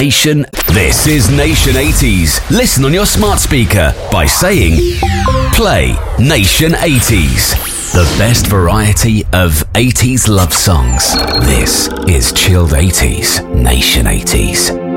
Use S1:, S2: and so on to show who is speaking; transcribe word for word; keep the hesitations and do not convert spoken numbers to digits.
S1: Nation. This is Nation eighties. Listen on your smart speaker by saying, play Nation eighties. The best variety of eighties love songs. This is Chilled eighties, Nation eighties.